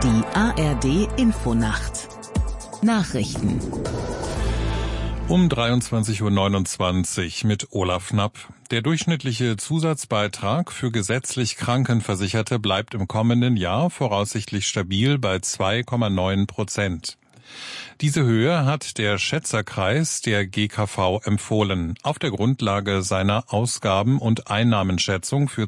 Die ARD-Infonacht. Nachrichten. Um 23:29 Uhr mit Olaf Knapp. Der durchschnittliche Zusatzbeitrag für gesetzlich Krankenversicherte bleibt im kommenden Jahr voraussichtlich stabil bei 2,9%. Diese Höhe hat der Schätzerkreis der GKV empfohlen, auf der Grundlage seiner Ausgaben- und Einnahmenschätzung für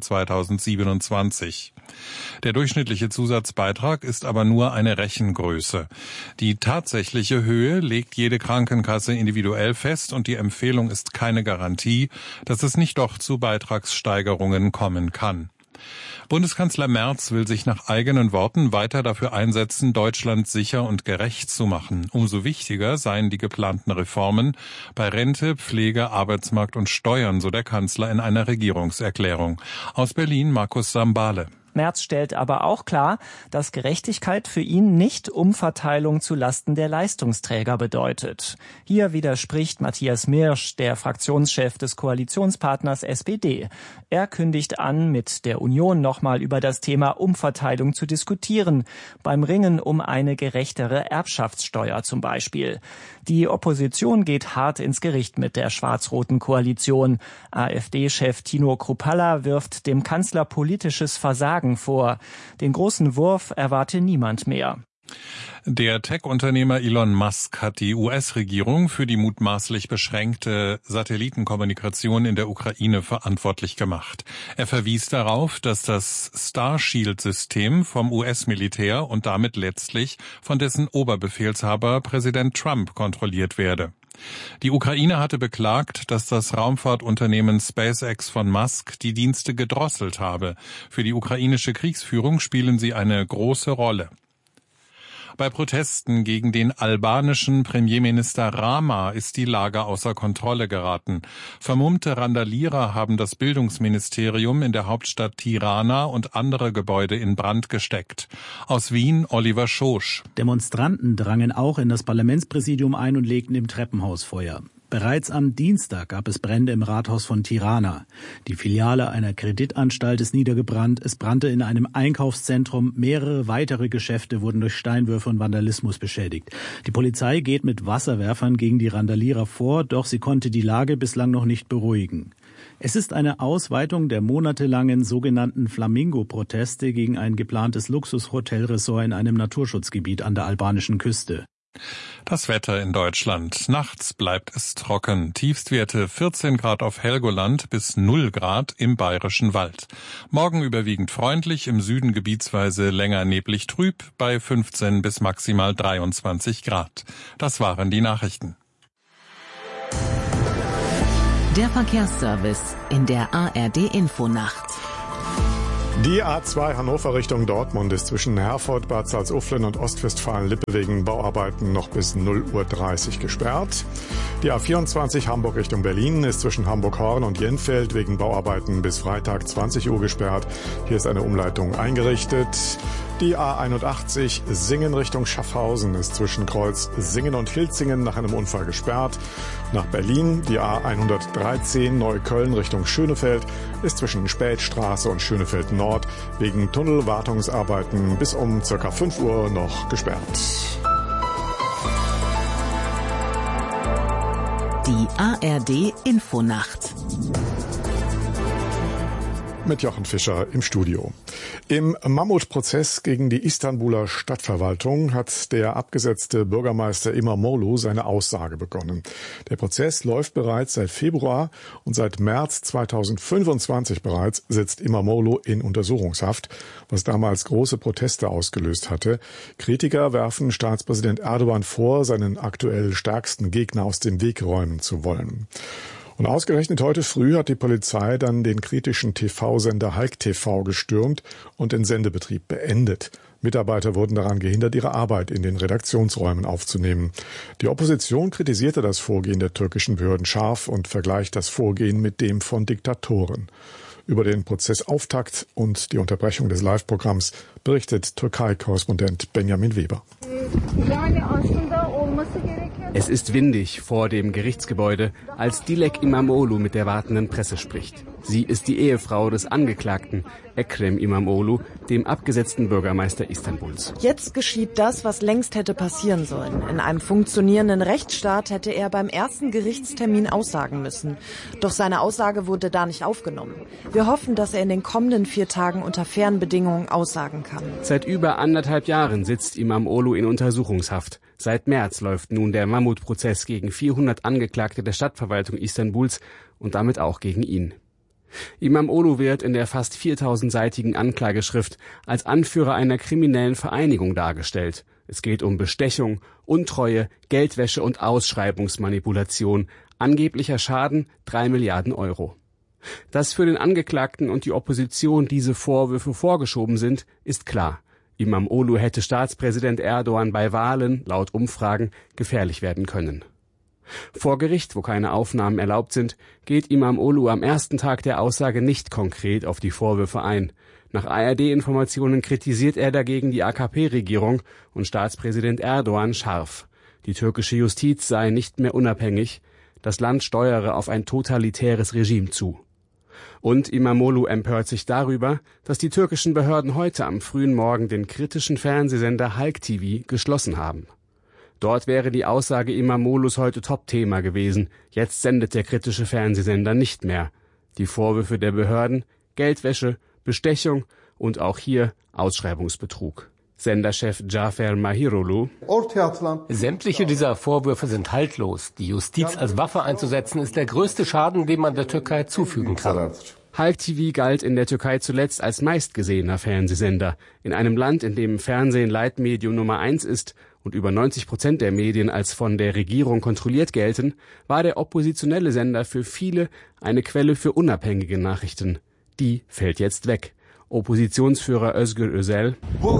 2027. Der durchschnittliche Zusatzbeitrag ist aber nur eine Rechengröße. Die tatsächliche Höhe legt jede Krankenkasse individuell fest und die Empfehlung ist keine Garantie, dass es nicht doch zu Beitragssteigerungen kommen kann. Bundeskanzler Merz will sich nach eigenen Worten weiter dafür einsetzen, Deutschland sicher und gerecht zu machen. Umso wichtiger seien die geplanten Reformen bei Rente, Pflege, Arbeitsmarkt und Steuern, so der Kanzler in einer Regierungserklärung. Aus Berlin Markus Sambale. Merz stellt aber auch klar, dass Gerechtigkeit für ihn nicht Umverteilung zu Lasten der Leistungsträger bedeutet. Hier widerspricht Matthias Mirsch, der Fraktionschef des Koalitionspartners SPD. Er kündigt an, mit der Union nochmal über das Thema Umverteilung zu diskutieren, beim Ringen um eine gerechtere Erbschaftssteuer zum Beispiel. Die Opposition geht hart ins Gericht mit der schwarz-roten Koalition. AfD-Chef Tino Kruppalla wirft dem Kanzler politisches Versagen vor. Den großen Wurf erwarte niemand mehr. Der Tech-Unternehmer Elon Musk hat die US-Regierung für die mutmaßlich beschränkte Satellitenkommunikation in der Ukraine verantwortlich gemacht. Er verwies darauf, dass das Starshield-System vom US-Militär und damit letztlich von dessen Oberbefehlshaber Präsident Trump kontrolliert werde. Die Ukraine hatte beklagt, dass das Raumfahrtunternehmen SpaceX von Musk die Dienste gedrosselt habe. Für die ukrainische Kriegsführung spielen sie eine große Rolle. Bei Protesten gegen den albanischen Premierminister Rama ist die Lage außer Kontrolle geraten. Vermummte Randalierer haben das Bildungsministerium in der Hauptstadt Tirana und andere Gebäude in Brand gesteckt. Aus Wien Oliver Schosch. Demonstranten drangen auch in das Parlamentspräsidium ein und legten im Treppenhaus Feuer. Bereits am Dienstag gab es Brände im Rathaus von Tirana. Die Filiale einer Kreditanstalt ist niedergebrannt. Es brannte in einem Einkaufszentrum. Mehrere weitere Geschäfte wurden durch Steinwürfe und Vandalismus beschädigt. Die Polizei geht mit Wasserwerfern gegen die Randalierer vor, doch sie konnte die Lage bislang noch nicht beruhigen. Es ist eine Ausweitung der monatelangen sogenannten Flamingo-Proteste gegen ein geplantes Luxushotelressort in einem Naturschutzgebiet an der albanischen Küste. Das Wetter in Deutschland. Nachts bleibt es trocken. Tiefstwerte 14 Grad auf Helgoland bis 0 Grad im Bayerischen Wald. Morgen überwiegend freundlich, im Süden gebietsweise länger neblig trüb bei 15 bis maximal 23 Grad. Das waren die Nachrichten. Der Verkehrsservice in der ARD-Infonacht. Die A2 Hannover Richtung Dortmund ist zwischen Herford, Bad Salzuflen und Ostwestfalen-Lippe wegen Bauarbeiten noch bis 0:30 Uhr gesperrt. Die A24 Hamburg Richtung Berlin ist zwischen Hamburg-Horn und Jenfeld wegen Bauarbeiten bis Freitag 20 Uhr gesperrt. Hier ist eine Umleitung eingerichtet. Die A81 Singen Richtung Schaffhausen ist zwischen Kreuz Singen und Hilzingen nach einem Unfall gesperrt. Nach Berlin die A113 Neukölln Richtung Schönefeld ist zwischen Spätstraße und Schönefeld Nord wegen Tunnelwartungsarbeiten bis um ca. 5 Uhr noch gesperrt. Die ARD-Infonacht. Mit Jochen Fischer im Studio. Im Mammutprozess gegen die Istanbuler Stadtverwaltung hat der abgesetzte Bürgermeister İmamoğlu seine Aussage begonnen. Der Prozess läuft bereits seit Februar und seit März 2025 bereits sitzt İmamoğlu in Untersuchungshaft, was damals große Proteste ausgelöst hatte. Kritiker werfen Staatspräsident Erdogan vor, seinen aktuell stärksten Gegner aus dem Weg räumen zu wollen. Und ausgerechnet heute früh hat die Polizei dann den kritischen TV-Sender Halk TV gestürmt und den Sendebetrieb beendet. Mitarbeiter wurden daran gehindert, ihre Arbeit in den Redaktionsräumen aufzunehmen. Die Opposition kritisierte das Vorgehen der türkischen Behörden scharf und vergleicht das Vorgehen mit dem von Diktatoren. Über den Prozessauftakt und die Unterbrechung des Live-Programms berichtet Türkei-Korrespondent Benjamin Weber. Es ist windig vor dem Gerichtsgebäude, als Dilek İmamoğlu mit der wartenden Presse spricht. Sie ist die Ehefrau des Angeklagten, Ekrem İmamoğlu, dem abgesetzten Bürgermeister Istanbuls. Jetzt geschieht das, was längst hätte passieren sollen. In einem funktionierenden Rechtsstaat hätte er beim ersten Gerichtstermin aussagen müssen. Doch seine Aussage wurde da nicht aufgenommen. Wir hoffen, dass er in den kommenden 4 Tagen unter fairen Bedingungen aussagen kann. Seit über 1,5 Jahren sitzt İmamoğlu in Untersuchungshaft. Seit März läuft nun der Mammutprozess gegen 400 Angeklagte der Stadtverwaltung Istanbuls und damit auch gegen ihn. İmamoğlu wird in der fast 4000-seitigen Anklageschrift als Anführer einer kriminellen Vereinigung dargestellt. Es geht um Bestechung, Untreue, Geldwäsche und Ausschreibungsmanipulation. Angeblicher Schaden 3 Milliarden Euro. Dass für den Angeklagten und die Opposition diese Vorwürfe vorgeschoben sind, ist klar. İmamoğlu hätte Staatspräsident Erdogan bei Wahlen, laut Umfragen, gefährlich werden können. Vor Gericht, wo keine Aufnahmen erlaubt sind, geht İmamoğlu am ersten Tag der Aussage nicht konkret auf die Vorwürfe ein. Nach ARD-Informationen kritisiert er dagegen die AKP-Regierung und Staatspräsident Erdogan scharf. Die türkische Justiz sei nicht mehr unabhängig, das Land steuere auf ein totalitäres Regime zu. Und İmamoğlu empört sich darüber, dass die türkischen Behörden heute am frühen Morgen den kritischen Fernsehsender Halk TV geschlossen haben. Dort wäre die Aussage İmamoğlu's heute Top-Thema gewesen. Jetzt sendet der kritische Fernsehsender nicht mehr. Die Vorwürfe der Behörden, Geldwäsche, Bestechung und auch hier Ausschreibungsbetrug. Senderchef Cafer Mahirolu: Sämtliche dieser Vorwürfe sind haltlos. Die Justiz als Waffe einzusetzen, ist der größte Schaden, den man der Türkei zufügen kann. Halk TV galt in der Türkei zuletzt als meistgesehener Fernsehsender. In einem Land, in dem Fernsehen Leitmedium Nummer 1 ist und über 90% der Medien als von der Regierung kontrolliert gelten, war der oppositionelle Sender für viele eine Quelle für unabhängige Nachrichten. Die fällt jetzt weg. Oppositionsführer Özgür Özel: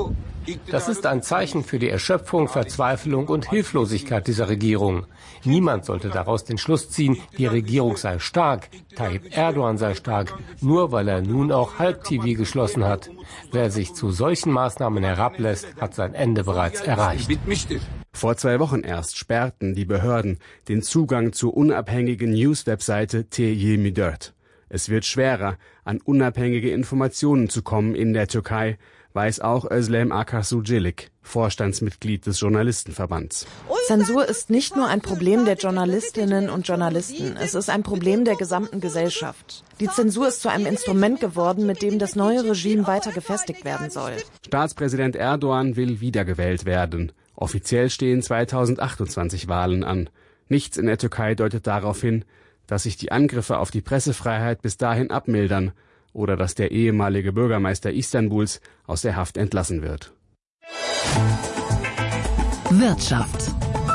Das ist ein Zeichen für die Erschöpfung, Verzweiflung und Hilflosigkeit dieser Regierung. Niemand sollte daraus den Schluss ziehen, die Regierung sei stark, Tayyip Erdogan sei stark, nur weil er nun auch Halk TV geschlossen hat. Wer sich zu solchen Maßnahmen herablässt, hat sein Ende bereits erreicht. Vor 2 Wochen erst sperrten die Behörden den Zugang zur unabhängigen News-Webseite T24. Es wird schwerer, an unabhängige Informationen zu kommen in der Türkei, weiß auch Özlem Akarsucilik, Vorstandsmitglied des Journalistenverbands. Zensur ist nicht nur ein Problem der Journalistinnen und Journalisten, es ist ein Problem der gesamten Gesellschaft. Die Zensur ist zu einem Instrument geworden, mit dem das neue Regime weiter gefestigt werden soll. Staatspräsident Erdogan will wiedergewählt werden. Offiziell stehen 2028 Wahlen an. Nichts in der Türkei deutet darauf hin, dass sich die Angriffe auf die Pressefreiheit bis dahin abmildern oder dass der ehemalige Bürgermeister Istanbuls aus der Haft entlassen wird. Wirtschaft.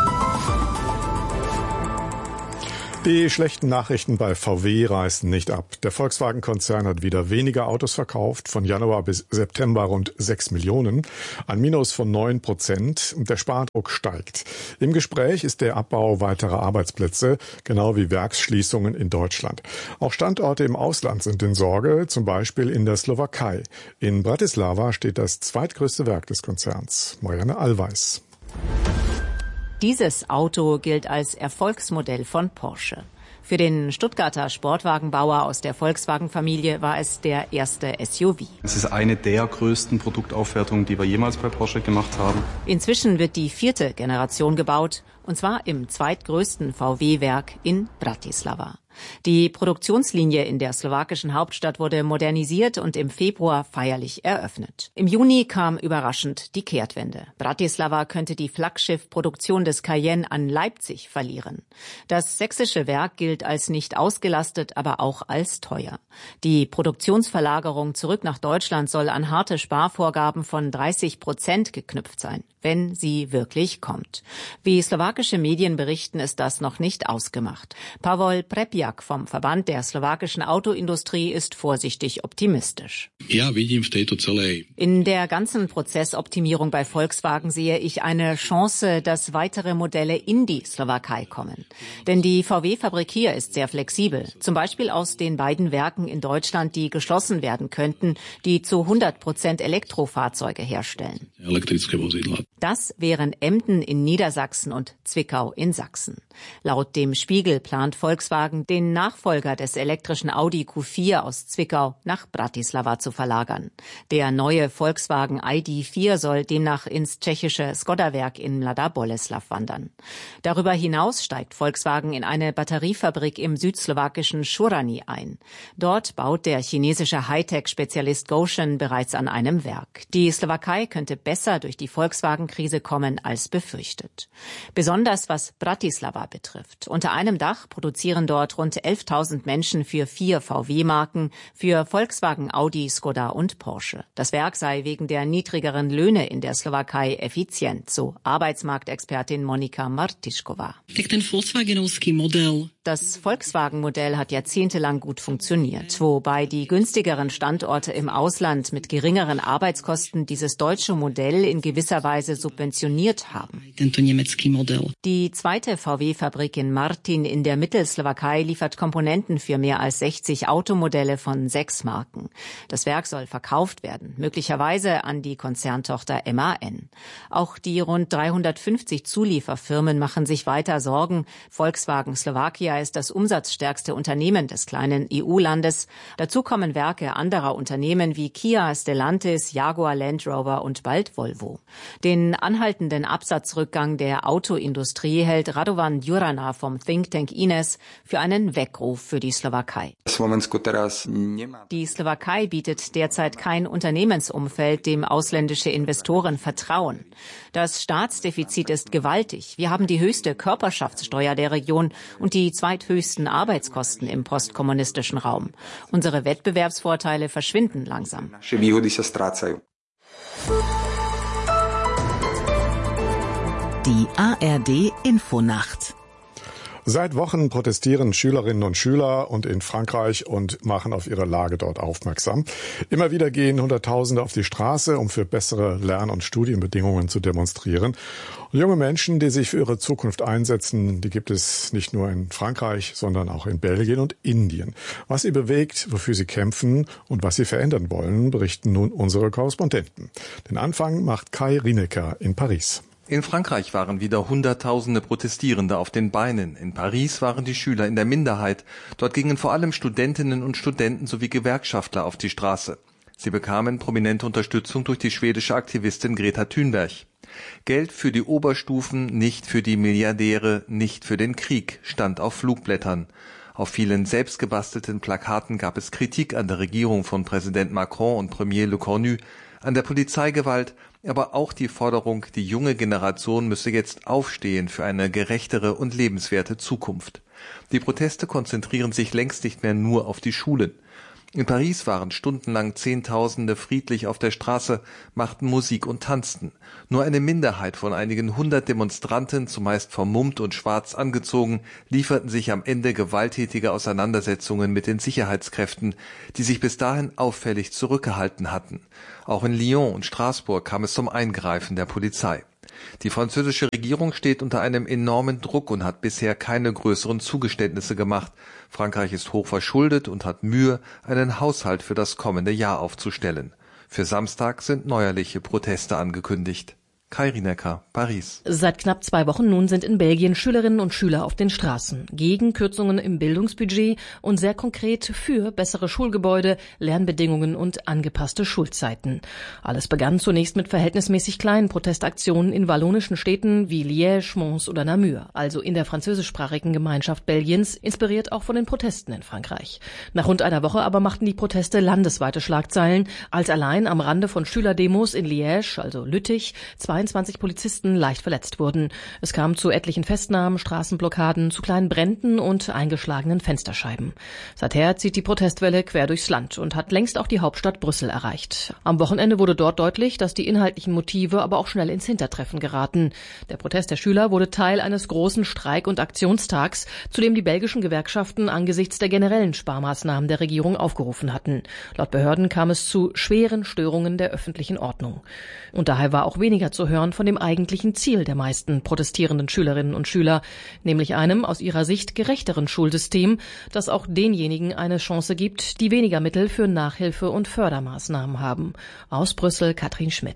Die schlechten Nachrichten bei VW reißen nicht ab. Der Volkswagen-Konzern hat wieder weniger Autos verkauft, von Januar bis September rund 6 Millionen, ein Minus von 9%. Der Spardruck steigt. Im Gespräch ist der Abbau weiterer Arbeitsplätze, genau wie Werksschließungen in Deutschland. Auch Standorte im Ausland sind in Sorge, zum Beispiel in der Slowakei. In Bratislava steht das zweitgrößte Werk des Konzerns. Marianne Allweis. Dieses Auto gilt als Erfolgsmodell von Porsche. Für den Stuttgarter Sportwagenbauer aus der Volkswagen-Familie war es der erste SUV. Es ist eine der größten Produktaufwertungen, die wir jemals bei Porsche gemacht haben. Inzwischen wird die 4. Generation gebaut, und zwar im zweitgrößten VW-Werk in Bratislava. Die Produktionslinie in der slowakischen Hauptstadt wurde modernisiert und im Februar feierlich eröffnet. Im Juni kam überraschend die Kehrtwende. Bratislava könnte die Flaggschiffproduktion des Cayenne an Leipzig verlieren. Das sächsische Werk gilt als nicht ausgelastet, aber auch als teuer. Die Produktionsverlagerung zurück nach Deutschland soll an harte Sparvorgaben von 30% geknüpft sein, wenn sie wirklich kommt. Wie slowakische Medien berichten, ist das noch nicht ausgemacht. Pavol Prepjak vom Verband der slowakischen Autoindustrie ist vorsichtig optimistisch. In der ganzen Prozessoptimierung bei Volkswagen sehe ich eine Chance, dass weitere Modelle in die Slowakei kommen. Denn die VW-Fabrik hier ist sehr flexibel. Zum Beispiel aus den beiden Werken in Deutschland, die geschlossen werden könnten, die zu 100% Elektrofahrzeuge herstellen. Das wären Emden in Niedersachsen und Zwickau in Sachsen. Laut dem Spiegel plant Volkswagen, den Nachfolger des elektrischen Audi Q4 aus Zwickau nach Bratislava zu verlagern. Der neue Volkswagen ID.4 soll demnach ins tschechische Škoda-Werk in Mladá Boleslav wandern. Darüber hinaus steigt Volkswagen in eine Batteriefabrik im südslowakischen Šurany ein. Dort baut der chinesische Hightech-Spezialist Gotion bereits an einem Werk. Die Slowakei könnte besser durch die Volkswagen-Krise kommen als befürchtet. Besonders was Bratislava betrifft. Unter einem Dach produzieren dort rund 11.000 Menschen für 4 VW-Marken, für Volkswagen, Audi, Škoda und Porsche. Das Werk sei wegen der niedrigeren Löhne in der Slowakei effizient, so Arbeitsmarktexpertin Monika Martišková. Das Volkswagen-Modell hat jahrzehntelang gut funktioniert, wobei die günstigeren Standorte im Ausland mit geringeren Arbeitskosten dieses deutsche Modell in gewisser Weise subventioniert haben. Die zweite VW-Fabrik in Martin in der Mittelslowakei liefert Komponenten für mehr als 60 Automodelle von 6 Marken. Das Werk soll verkauft werden, möglicherweise an die Konzerntochter MAN. Auch die rund 350 Zulieferfirmen machen sich weiter Sorgen. Volkswagen Slowakia ist das umsatzstärkste Unternehmen des kleinen EU-Landes. Dazu kommen Werke anderer Unternehmen wie Kia, Stellantis, Jaguar Land Rover und bald Volvo. Den anhaltenden Absatzrückgang der Autoindustrie hält Radovan Djurana vom Think Tank Ines für einen Weckruf für die Slowakei. Die Slowakei bietet derzeit kein Unternehmensumfeld, dem ausländische Investoren vertrauen. Das Staatsdefizit ist gewaltig. Wir haben die höchste Körperschaftssteuer der Region und die zweithöchsten Arbeitskosten im postkommunistischen Raum. Unsere Wettbewerbsvorteile verschwinden langsam. Die ARD Infonacht. Seit Wochen protestieren Schülerinnen und Schüler und in Frankreich und machen auf ihre Lage dort aufmerksam. Immer wieder gehen Hunderttausende auf die Straße, um für bessere Lern- und Studienbedingungen zu demonstrieren. Und junge Menschen, die sich für ihre Zukunft einsetzen, die gibt es nicht nur in Frankreich, sondern auch in Belgien und Indien. Was sie bewegt, wofür sie kämpfen und was sie verändern wollen, berichten nun unsere Korrespondenten. Den Anfang macht Kai Rineker in Paris. In Frankreich waren wieder Hunderttausende Protestierende auf den Beinen. In Paris waren die Schüler in der Minderheit. Dort gingen vor allem Studentinnen und Studenten sowie Gewerkschaftler auf die Straße. Sie bekamen prominente Unterstützung durch die schwedische Aktivistin Greta Thunberg. Geld für die Oberstufen, nicht für die Milliardäre, nicht für den Krieg, stand auf Flugblättern. Auf vielen selbstgebastelten Plakaten gab es Kritik an der Regierung von Präsident Macron und Premier Le Cornu, an der Polizeigewalt, aber auch die Forderung, die junge Generation müsse jetzt aufstehen für eine gerechtere und lebenswerte Zukunft. Die Proteste konzentrieren sich längst nicht mehr nur auf die Schulen. In Paris waren stundenlang Zehntausende friedlich auf der Straße, machten Musik und tanzten. Nur eine Minderheit von einigen 100 Demonstranten, zumeist vermummt und schwarz angezogen, lieferten sich am Ende gewalttätige Auseinandersetzungen mit den Sicherheitskräften, die sich bis dahin auffällig zurückgehalten hatten. Auch in Lyon und Straßburg kam es zum Eingreifen der Polizei. Die französische Regierung steht unter einem enormen Druck und hat bisher keine größeren Zugeständnisse gemacht. Frankreich ist hoch verschuldet und hat Mühe, einen Haushalt für das kommende Jahr aufzustellen. Für Samstag sind neuerliche Proteste angekündigt. Kai Rineker, Paris. Seit knapp 2 Wochen nun sind in Belgien Schülerinnen und Schüler auf den Straßen. Gegen Kürzungen im Bildungsbudget und sehr konkret für bessere Schulgebäude, Lernbedingungen und angepasste Schulzeiten. Alles begann zunächst mit verhältnismäßig kleinen Protestaktionen in wallonischen Städten wie Liège, Mons oder Namur, also in der französischsprachigen Gemeinschaft Belgiens, inspiriert auch von den Protesten in Frankreich. Nach rund einer Woche aber machten die Proteste landesweite Schlagzeilen, als allein am Rande von Schülerdemos in Liège, also Lüttich, 22 Polizisten leicht verletzt wurden. Es kam zu etlichen Festnahmen, Straßenblockaden, zu kleinen Bränden und eingeschlagenen Fensterscheiben. Seither zieht die Protestwelle quer durchs Land und hat längst auch die Hauptstadt Brüssel erreicht. Am Wochenende wurde dort deutlich, dass die inhaltlichen Motive aber auch schnell ins Hintertreffen geraten. Der Protest der Schüler wurde Teil eines großen Streik- und Aktionstags, zu dem die belgischen Gewerkschaften angesichts der generellen Sparmaßnahmen der Regierung aufgerufen hatten. Laut Behörden kam es zu schweren Störungen der öffentlichen Ordnung. Und daher war auch weniger zu hören von dem eigentlichen Ziel der meisten protestierenden Schülerinnen und Schüler, nämlich einem aus ihrer Sicht gerechteren Schulsystem, das auch denjenigen eine Chance gibt, die weniger Mittel für Nachhilfe und Fördermaßnahmen haben. Aus Brüssel Katrin Schmidt.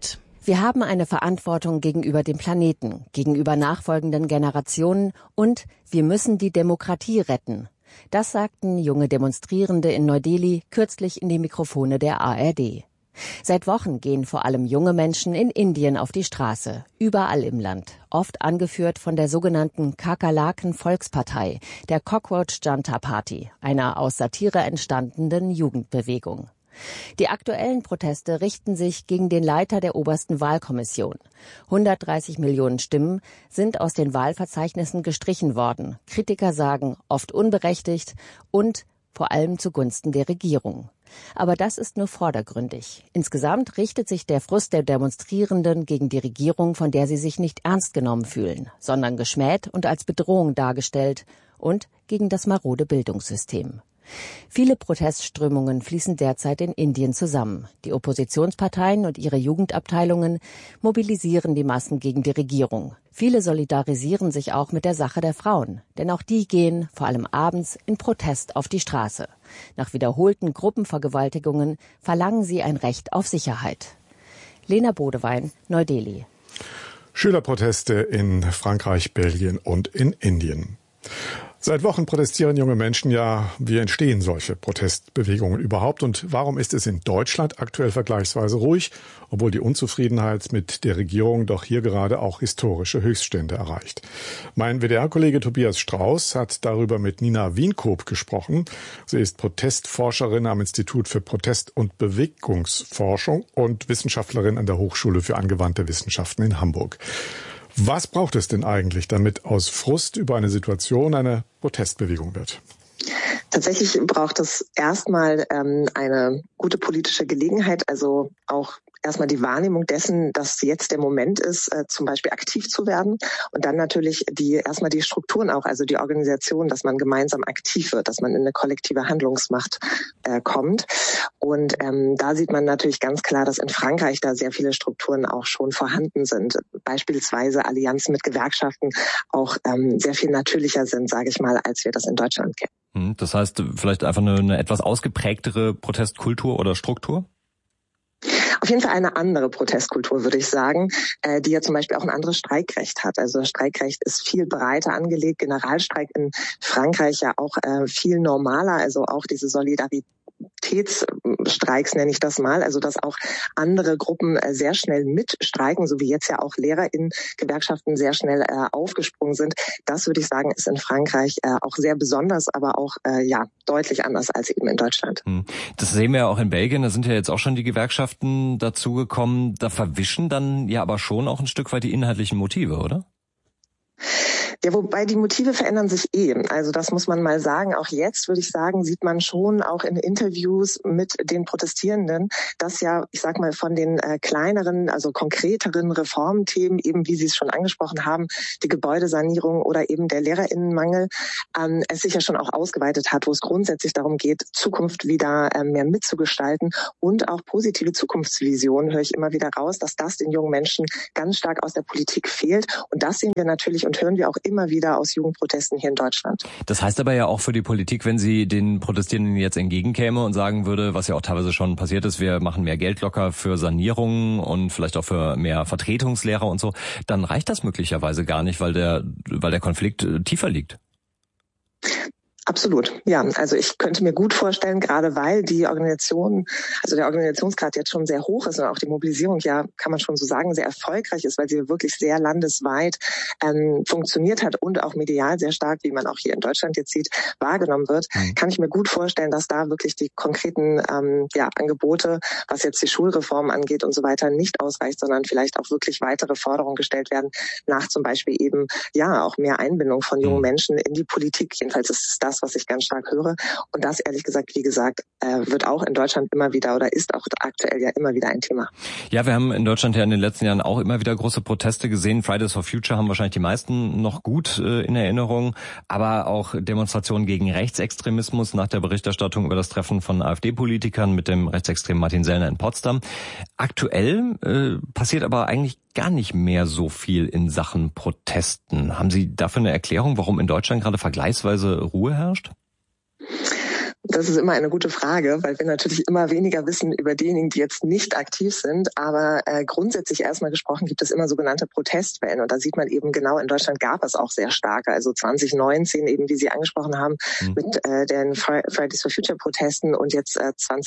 Wir haben eine Verantwortung gegenüber dem Planeten, gegenüber nachfolgenden Generationen und wir müssen die Demokratie retten. Das sagten junge Demonstrierende in Neu-Delhi kürzlich in die Mikrofone der ARD. Seit Wochen gehen vor allem junge Menschen in Indien auf die Straße, überall im Land, oft angeführt von der sogenannten Kakerlaken-Volkspartei, der Cockroach Janta Party, einer aus Satire entstandenen Jugendbewegung. Die aktuellen Proteste richten sich gegen den Leiter der obersten Wahlkommission. 130 Millionen Stimmen sind aus den Wahlverzeichnissen gestrichen worden. Kritiker sagen, oft unberechtigt und vor allem zugunsten der Regierung. Aber das ist nur vordergründig. Insgesamt richtet sich der Frust der Demonstrierenden gegen die Regierung, von der sie sich nicht ernst genommen fühlen, sondern geschmäht und als Bedrohung dargestellt und gegen das marode Bildungssystem. Viele Protestströmungen fließen derzeit in Indien zusammen. Die Oppositionsparteien und ihre Jugendabteilungen mobilisieren die Massen gegen die Regierung. Viele solidarisieren sich auch mit der Sache der Frauen, denn auch die gehen, vor allem abends, in Protest auf die Straße. Nach wiederholten Gruppenvergewaltigungen verlangen sie ein Recht auf Sicherheit. Lena Bodewein, Neu-Delhi. Schülerproteste in Frankreich, Belgien und in Indien. Seit Wochen protestieren junge Menschen ja. Wie entstehen solche Protestbewegungen überhaupt? Und warum ist es in Deutschland aktuell vergleichsweise ruhig, obwohl die Unzufriedenheit mit der Regierung doch hier gerade auch historische Höchststände erreicht? Mein WDR-Kollege Tobias Strauß hat darüber mit Nina Wienkoop gesprochen. Sie ist Protestforscherin am Institut für Protest- und Bewegungsforschung und Wissenschaftlerin an der Hochschule für angewandte Wissenschaften in Hamburg. Was braucht es denn eigentlich, damit aus Frust über eine Situation eine Protestbewegung wird? Tatsächlich braucht es erstmal eine gute politische Gelegenheit, also auch erstmal die Wahrnehmung dessen, dass jetzt der Moment ist, zum Beispiel aktiv zu werden und dann natürlich erstmal die Strukturen auch, also die Organisation, dass man gemeinsam aktiv wird, dass man in eine kollektive Handlungsmacht kommt. Und da sieht man natürlich ganz klar, dass in Frankreich da sehr viele Strukturen auch schon vorhanden sind. Beispielsweise Allianzen mit Gewerkschaften auch sehr viel natürlicher sind, sage ich mal, als wir das in Deutschland kennen. Das heißt, vielleicht einfach eine etwas ausgeprägtere Protestkultur oder Struktur? Auf jeden Fall eine andere Protestkultur, würde ich sagen, die ja zum Beispiel auch ein anderes Streikrecht hat. Also das Streikrecht ist viel breiter angelegt. Generalstreik in Frankreich ja auch viel normaler. Also auch diese Solidaritätsstreiks nenne ich das mal. Also dass auch andere Gruppen sehr schnell mitstreiken, so wie jetzt ja auch LehrerInnen-Gewerkschaften sehr schnell aufgesprungen sind. Das würde ich sagen, ist in Frankreich auch sehr besonders, aber auch deutlich anders als eben in Deutschland. Das sehen wir ja auch in Belgien. Da sind ja jetzt auch schon die Gewerkschaften dazugekommen. Da verwischen dann ja aber schon auch ein Stück weit die inhaltlichen Motive, oder? Ja, wobei die Motive verändern sich Also das muss man mal sagen. Auch jetzt, würde ich sagen, sieht man schon auch in Interviews mit den Protestierenden, dass ja, ich sag mal, von den kleineren, also konkreteren Reformthemen, eben wie Sie es schon angesprochen haben, die Gebäudesanierung oder eben der LehrerInnenmangel, es sich ja schon auch ausgeweitet hat, wo es grundsätzlich darum geht, Zukunft wieder mehr mitzugestalten und auch positive Zukunftsvisionen, höre ich immer wieder raus, dass das den jungen Menschen ganz stark aus der Politik fehlt. Und das sehen wir natürlich und hören wir auch immer wieder aus Jugendprotesten hier in Deutschland. Das heißt aber ja auch für die Politik, wenn sie den Protestierenden jetzt entgegenkäme und sagen würde, was ja auch teilweise schon passiert ist, wir machen mehr Geld locker für Sanierungen und vielleicht auch für mehr Vertretungslehrer und so, dann reicht das möglicherweise gar nicht, weil der Konflikt tiefer liegt. Absolut, ja. Also ich könnte mir gut vorstellen, gerade weil die Organisation, also der Organisationsgrad jetzt schon sehr hoch ist und auch die Mobilisierung ja, kann man schon so sagen, sehr erfolgreich ist, weil sie wirklich sehr landesweit funktioniert hat und auch medial sehr stark, wie man auch hier in Deutschland jetzt sieht, wahrgenommen wird, kann ich mir gut vorstellen, dass da wirklich die konkreten Angebote, was jetzt die Schulreform angeht und so weiter, nicht ausreicht, sondern vielleicht auch wirklich weitere Forderungen gestellt werden, nach zum Beispiel eben auch mehr Einbindung von jungen Menschen in die Politik. Jedenfalls ist es das, was ich ganz stark höre. Und das, ehrlich gesagt, wie gesagt, wird auch in Deutschland immer wieder oder ist auch aktuell ja immer wieder ein Thema. Ja, wir haben in Deutschland ja in den letzten Jahren auch immer wieder große Proteste gesehen. Fridays for Future haben wahrscheinlich die meisten noch gut in Erinnerung. Aber auch Demonstrationen gegen Rechtsextremismus nach der Berichterstattung über das Treffen von AfD-Politikern mit dem rechtsextremen Martin Sellner in Potsdam. Aktuell passiert aber eigentlich gar nicht mehr so viel in Sachen Protesten. Haben Sie dafür eine Erklärung, warum in Deutschland gerade vergleichsweise Ruhe herrscht? Das ist immer eine gute Frage, weil wir natürlich immer weniger wissen über diejenigen, die jetzt nicht aktiv sind. Aber grundsätzlich erstmal gesprochen gibt es immer sogenannte Protestwellen. Und da sieht man eben genau, in Deutschland gab es auch sehr starke. Also 2019 eben, wie Sie angesprochen haben, mit den Fridays for Future Protesten und jetzt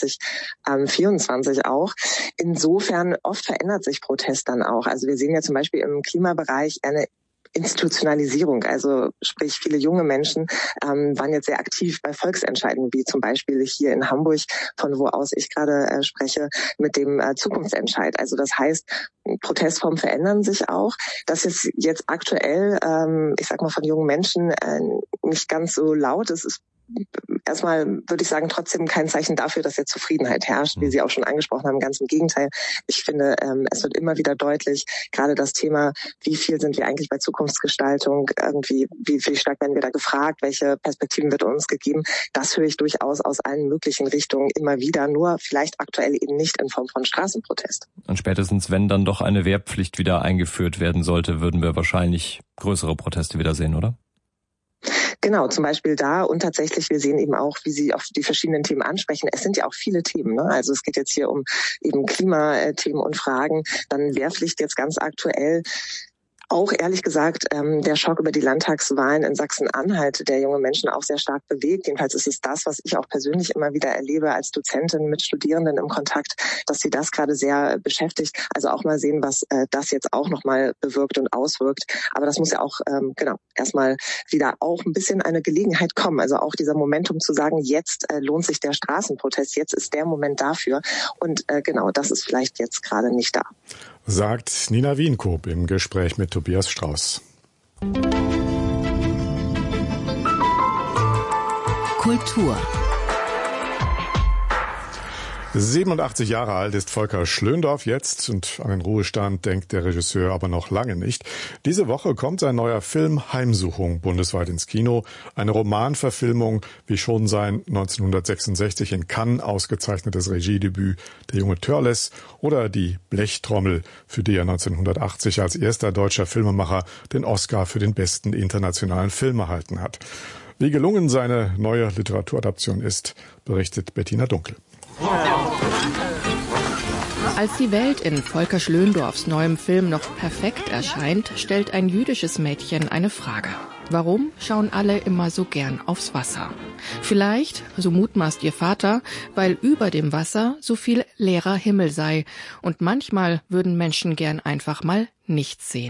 2024 auch. Insofern oft verändert sich Protest dann auch. Also wir sehen ja zum Beispiel im Klimabereich eine Institutionalisierung, also sprich viele junge Menschen waren jetzt sehr aktiv bei Volksentscheiden, wie zum Beispiel hier in Hamburg, von wo aus ich gerade spreche, mit dem Zukunftsentscheid. Also das heißt, Protestformen verändern sich auch. Das ist jetzt aktuell, ich sag mal, von jungen Menschen nicht ganz so laut. Es ist erstmal, würde ich sagen, trotzdem kein Zeichen dafür, dass jetzt Zufriedenheit herrscht, wie Sie auch schon angesprochen haben. Ganz im Gegenteil. Ich finde, es wird immer wieder deutlich, gerade das Thema, wie viel sind wir eigentlich bei Zukunftsgestaltung, irgendwie, wie stark werden wir da gefragt, welche Perspektiven wird uns gegeben. Das höre ich durchaus aus allen möglichen Richtungen immer wieder, nur vielleicht aktuell eben nicht in Form von Straßenprotest. Und spätestens, wenn dann doch eine Wehrpflicht wieder eingeführt werden sollte, würden wir wahrscheinlich größere Proteste wieder sehen, oder? Genau, zum Beispiel da und tatsächlich, wir sehen eben auch, wie Sie auf die verschiedenen Themen ansprechen. Es sind ja auch viele Themen, ne? Also es geht jetzt hier um eben Klimathemen und Fragen, dann Wehrpflicht jetzt ganz aktuell. Auch ehrlich gesagt, der Schock über die Landtagswahlen in Sachsen-Anhalt, der junge Menschen auch sehr stark bewegt. Jedenfalls ist es das, was ich auch persönlich immer wieder erlebe als Dozentin mit Studierenden im Kontakt, dass sie das gerade sehr beschäftigt. Also auch mal sehen, was das jetzt auch nochmal bewirkt und auswirkt. Aber das muss ja auch erstmal wieder auch ein bisschen eine Gelegenheit kommen. Also auch dieser Momentum zu sagen, jetzt lohnt sich der Straßenprotest, jetzt ist der Moment dafür. Und das ist vielleicht jetzt gerade nicht da. Sagt Nina Wienkoop im Gespräch mit Tobias Strauß. Kultur. 87 Jahre alt ist Volker Schlöndorff jetzt und an den Ruhestand denkt der Regisseur aber noch lange nicht. Diese Woche kommt sein neuer Film Heimsuchung bundesweit ins Kino. Eine Romanverfilmung, wie schon sein 1966 in Cannes ausgezeichnetes Regiedebüt Der junge Törles oder Die Blechtrommel, für die er 1980 als erster deutscher Filmemacher den Oscar für den besten internationalen Film erhalten hat. Wie gelungen seine neue Literaturadaption ist, berichtet Bettina Dunkel. Als die Welt in Volker Schlöndorffs neuem Film noch perfekt erscheint, stellt ein jüdisches Mädchen eine Frage. Warum schauen alle immer so gern aufs Wasser? Vielleicht, so mutmaßt ihr Vater, weil über dem Wasser so viel leerer Himmel sei und manchmal würden Menschen gern einfach mal nichts sehen.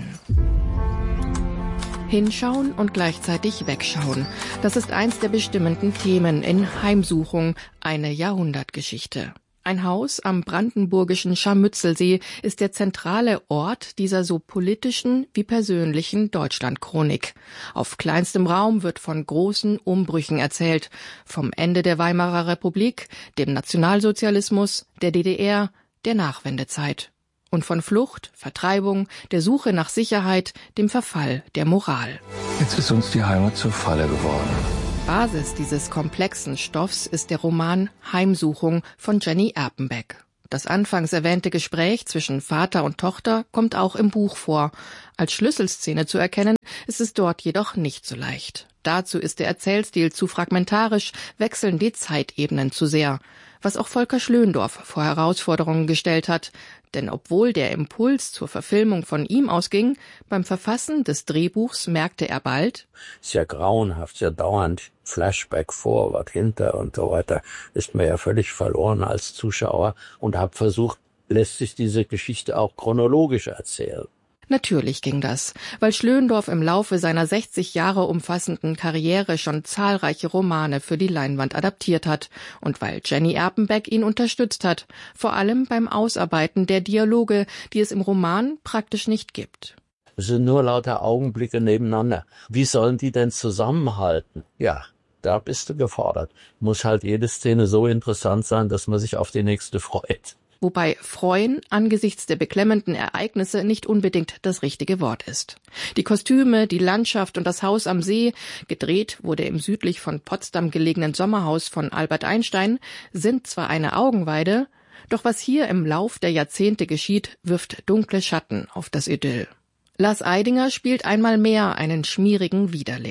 Hinschauen und gleichzeitig wegschauen. Das ist eins der bestimmenden Themen in Heimsuchung, eine Jahrhundertgeschichte. Ein Haus am brandenburgischen Scharmützelsee ist der zentrale Ort dieser so politischen wie persönlichen Deutschlandchronik. Auf kleinstem Raum wird von großen Umbrüchen erzählt. Vom Ende der Weimarer Republik, dem Nationalsozialismus, der DDR, der Nachwendezeit. Und von Flucht, Vertreibung, der Suche nach Sicherheit, dem Verfall der Moral. Jetzt ist uns die Heimat zur Falle geworden. Basis dieses komplexen Stoffs ist der Roman Heimsuchung von Jenny Erpenbeck. Das anfangs erwähnte Gespräch zwischen Vater und Tochter kommt auch im Buch vor. Als Schlüsselszene zu erkennen, ist es dort jedoch nicht so leicht. Dazu ist der Erzählstil zu fragmentarisch, wechseln die Zeitebenen zu sehr. Was auch Volker Schlöndorff vor Herausforderungen gestellt hat. Denn obwohl der Impuls zur Verfilmung von ihm ausging, beim Verfassen des Drehbuchs merkte er bald: Ist ja grauenhaft, ja dauernd Flashback, Vorwärts, hinter und so weiter. Ist mir ja völlig verloren als Zuschauer und habe versucht, lässt sich diese Geschichte auch chronologisch erzählen. Natürlich ging das, weil Schlöndorff im Laufe seiner 60 Jahre umfassenden Karriere schon zahlreiche Romane für die Leinwand adaptiert hat und weil Jenny Erpenbeck ihn unterstützt hat, vor allem beim Ausarbeiten der Dialoge, die es im Roman praktisch nicht gibt. Es sind nur lauter Augenblicke nebeneinander. Wie sollen die denn zusammenhalten? Ja, da bist du gefordert. Muss halt jede Szene so interessant sein, dass man sich auf die nächste freut. Wobei freuen angesichts der beklemmenden Ereignisse nicht unbedingt das richtige Wort ist. Die Kostüme, die Landschaft und das Haus am See, gedreht wurde im südlich von Potsdam gelegenen Sommerhaus von Albert Einstein, sind zwar eine Augenweide, doch was hier im Lauf der Jahrzehnte geschieht, wirft dunkle Schatten auf das Idyll. Lars Eidinger spielt einmal mehr einen schmierigen Widerling.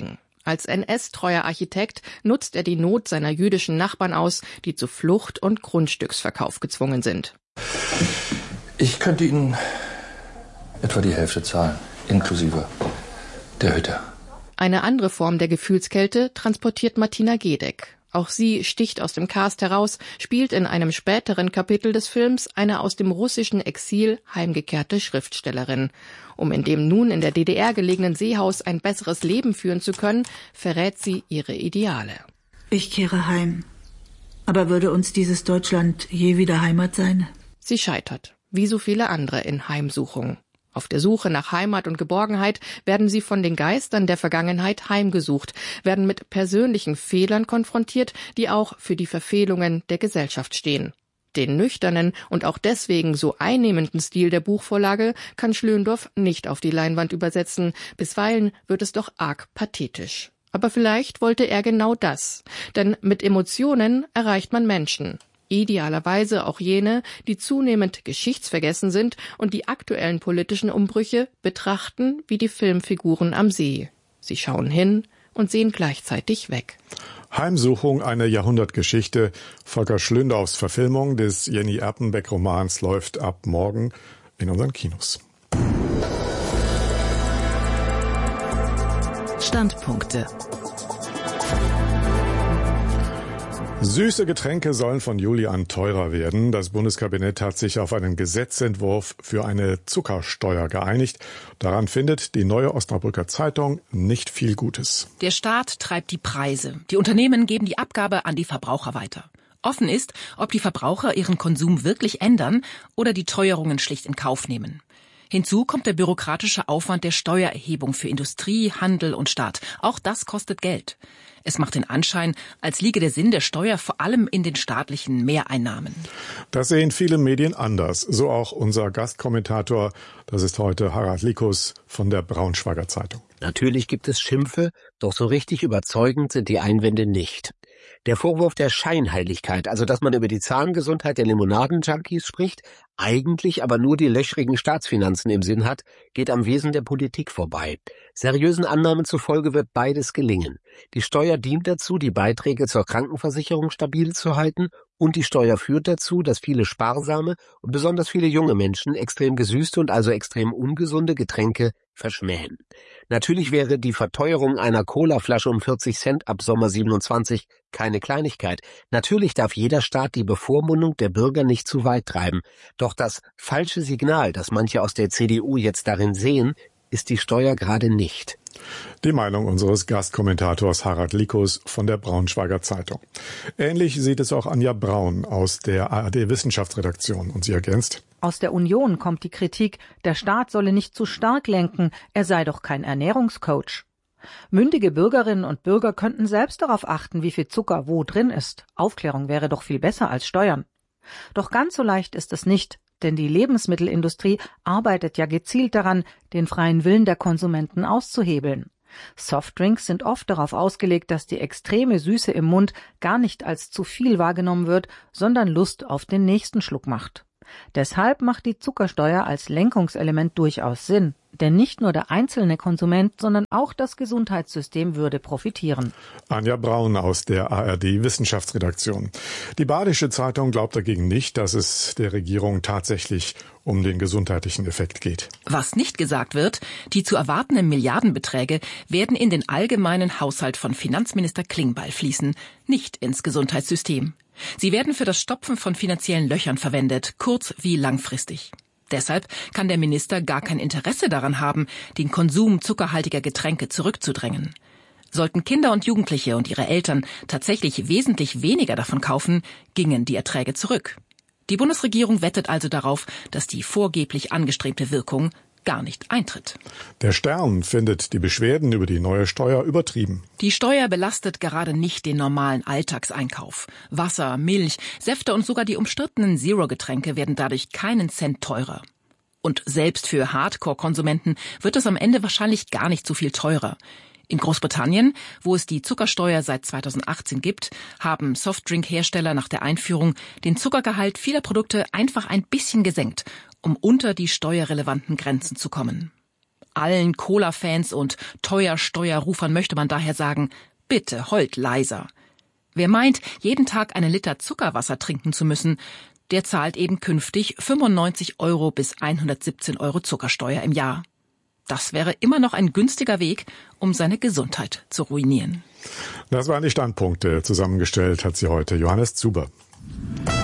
Als NS-treuer Architekt nutzt er die Not seiner jüdischen Nachbarn aus, die zu Flucht und Grundstücksverkauf gezwungen sind. Ich könnte Ihnen etwa die Hälfte zahlen, inklusive der Hütte. Eine andere Form der Gefühlskälte transportiert Martina Gedeck. Auch sie sticht aus dem Cast heraus, spielt in einem späteren Kapitel des Films eine aus dem russischen Exil heimgekehrte Schriftstellerin. Um in dem nun in der DDR gelegenen Seehaus ein besseres Leben führen zu können, verrät sie ihre Ideale. Ich kehre heim. Aber würde uns dieses Deutschland je wieder Heimat sein? Sie scheitert, wie so viele andere in Heimsuchung. Auf der Suche nach Heimat und Geborgenheit werden sie von den Geistern der Vergangenheit heimgesucht, werden mit persönlichen Fehlern konfrontiert, die auch für die Verfehlungen der Gesellschaft stehen. Den nüchternen und auch deswegen so einnehmenden Stil der Buchvorlage kann Schlöndorff nicht auf die Leinwand übersetzen, bisweilen wird es doch arg pathetisch. Aber vielleicht wollte er genau das, denn mit Emotionen erreicht man Menschen. Idealerweise auch jene, die zunehmend geschichtsvergessen sind und die aktuellen politischen Umbrüche betrachten wie die Filmfiguren am See. Sie schauen hin und sehen gleichzeitig weg. Heimsuchung, eine Jahrhundertgeschichte. Volker Schlöndorffs Verfilmung des Jenny Erpenbeck-Romans läuft ab morgen in unseren Kinos. Standpunkte. Süße Getränke sollen von Juli an teurer werden. Das Bundeskabinett hat sich auf einen Gesetzentwurf für eine Zuckersteuer geeinigt. Daran findet die Neue Osnabrücker Zeitung nicht viel Gutes. Der Staat treibt die Preise. Die Unternehmen geben die Abgabe an die Verbraucher weiter. Offen ist, ob die Verbraucher ihren Konsum wirklich ändern oder die Teuerungen schlicht in Kauf nehmen. Hinzu kommt der bürokratische Aufwand der Steuererhebung für Industrie, Handel und Staat. Auch das kostet Geld. Es macht den Anschein, als liege der Sinn der Steuer vor allem in den staatlichen Mehreinnahmen. Das sehen viele Medien anders. So auch unser Gastkommentator. Das ist heute Harald Likus von der Braunschweiger Zeitung. Natürlich gibt es Schimpfe, doch so richtig überzeugend sind die Einwände nicht. Der Vorwurf der Scheinheiligkeit, also dass man über die Zahngesundheit der Limonaden-Junkies spricht, eigentlich aber nur die löchrigen Staatsfinanzen im Sinn hat, geht am Wesen der Politik vorbei. Seriösen Annahmen zufolge wird beides gelingen. Die Steuer dient dazu, die Beiträge zur Krankenversicherung stabil zu halten, und die Steuer führt dazu, dass viele sparsame und besonders viele junge Menschen extrem gesüßte und also extrem ungesunde Getränke verschmähen. Natürlich wäre die Verteuerung einer Colaflasche um 40 Cent ab Sommer 27 keine Kleinigkeit. Natürlich darf jeder Staat die Bevormundung der Bürger nicht zu weit treiben. Doch das falsche Signal, das manche aus der CDU jetzt darin sehen, ist die Steuer gerade nicht. Die Meinung unseres Gastkommentators Harald Likus von der Braunschweiger Zeitung. Ähnlich sieht es auch Anja Braun aus der ARD-Wissenschaftsredaktion. Und sie ergänzt: Aus der Union kommt die Kritik, der Staat solle nicht zu stark lenken, er sei doch kein Ernährungscoach. Mündige Bürgerinnen und Bürger könnten selbst darauf achten, wie viel Zucker wo drin ist. Aufklärung wäre doch viel besser als Steuern. Doch ganz so leicht ist es nicht. Denn die Lebensmittelindustrie arbeitet ja gezielt daran, den freien Willen der Konsumenten auszuhebeln. Softdrinks sind oft darauf ausgelegt, dass die extreme Süße im Mund gar nicht als zu viel wahrgenommen wird, sondern Lust auf den nächsten Schluck macht. Deshalb macht die Zuckersteuer als Lenkungselement durchaus Sinn. Denn nicht nur der einzelne Konsument, sondern auch das Gesundheitssystem würde profitieren. Anja Braun aus der ARD-Wissenschaftsredaktion. Die Badische Zeitung glaubt dagegen nicht, dass es der Regierung tatsächlich um den gesundheitlichen Effekt geht. Was nicht gesagt wird, die zu erwartenden Milliardenbeträge werden in den allgemeinen Haushalt von Finanzminister Klingbeil fließen, nicht ins Gesundheitssystem. Sie werden für das Stopfen von finanziellen Löchern verwendet, kurz- wie langfristig. Deshalb kann der Minister gar kein Interesse daran haben, den Konsum zuckerhaltiger Getränke zurückzudrängen. Sollten Kinder und Jugendliche und ihre Eltern tatsächlich wesentlich weniger davon kaufen, gingen die Erträge zurück. Die Bundesregierung wettet also darauf, dass die vorgeblich angestrebte Wirkung gar nicht eintritt. Der Stern findet die Beschwerden über die neue Steuer übertrieben. Die Steuer belastet gerade nicht den normalen Alltagseinkauf. Wasser, Milch, Säfte und sogar die umstrittenen Zero-Getränke werden dadurch keinen Cent teurer. Und selbst für Hardcore-Konsumenten wird es am Ende wahrscheinlich gar nicht so viel teurer. In Großbritannien, wo es die Zuckersteuer seit 2018 gibt, haben Softdrink-Hersteller nach der Einführung den Zuckergehalt vieler Produkte einfach ein bisschen gesenkt, um unter die steuerrelevanten Grenzen zu kommen. Allen Cola-Fans und Teuer-Steuerrufern möchte man daher sagen, bitte heult leiser. Wer meint, jeden Tag einen Liter Zuckerwasser trinken zu müssen, der zahlt eben künftig 95 € bis 117 € Zuckersteuer im Jahr. Das wäre immer noch ein günstiger Weg, um seine Gesundheit zu ruinieren. Das waren die Standpunkte. Zusammengestellt hat sie heute Johannes Zuber.